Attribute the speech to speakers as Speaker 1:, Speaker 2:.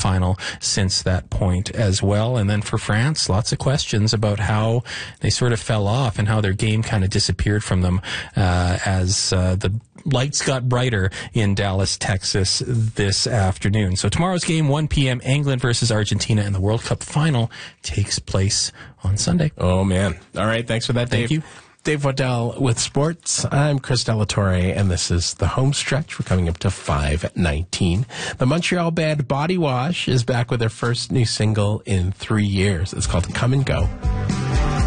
Speaker 1: final since that point as well. And then for France, lots of questions about how they sort of fell off and how their game kind of disappeared from them as the lights got brighter in Dallas, Texas this afternoon. So tomorrow's game, 1 p.m., England versus Argentina, and the World Cup final takes place on Sunday.
Speaker 2: Oh, man. All right. Thanks for that, Dave.
Speaker 1: Thank you.
Speaker 2: Dave Waddell with sports. I'm Chris Delatorre, and this is the home stretch. We're coming up to 5:19. The Montreal band Body Wash is back with their first new single in 3 years. It's called Come and Go.